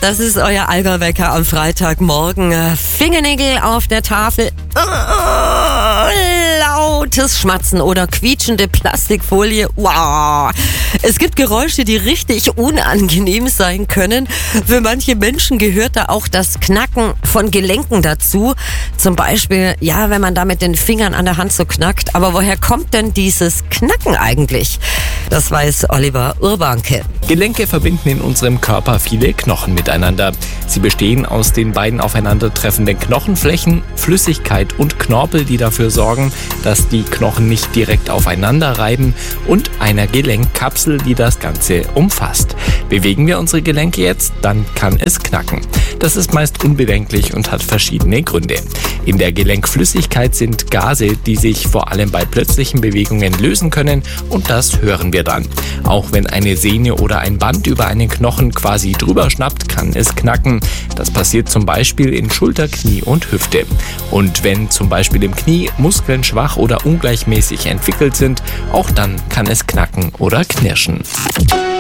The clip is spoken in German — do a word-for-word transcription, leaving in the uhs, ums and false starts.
Das ist euer Allgäu-Wecker am Freitagmorgen. Fingernägel auf der Tafel, lautes Schmatzen oder quietschende Plastikfolie. Wow. Es gibt Geräusche, die richtig unangenehm sein können. Für manche Menschen gehört da auch das Knacken von Gelenken dazu. Zum Beispiel, ja, wenn man da mit den Fingern an der Hand so knackt. Aber woher kommt denn dieses Knacken eigentlich? Das weiß Oliver Urbanke. Gelenke verbinden in unserem Körper viele Knochen miteinander. Sie bestehen aus den beiden aufeinandertreffenden Knochenflächen, Flüssigkeit und Knorpel, die dafür sorgen, dass die Knochen nicht direkt aufeinander reiben, und einer Gelenkkapsel, die das Ganze umfasst. Bewegen wir unsere Gelenke jetzt, dann kann es knacken. Das ist meist unbedenklich und hat verschiedene Gründe. In der Gelenkflüssigkeit sind Gase, die sich vor allem bei plötzlichen Bewegungen lösen können, und das hören wir dann. Auch wenn eine Sehne oder ein Band über einen Knochen quasi drüber schnappt, kann es knacken. Das passiert zum Beispiel in Schulter, Knie und Hüfte. Und wenn zum Beispiel im Knie Muskeln schwach oder ungleichmäßig entwickelt sind, auch dann kann es knacken oder knirschen.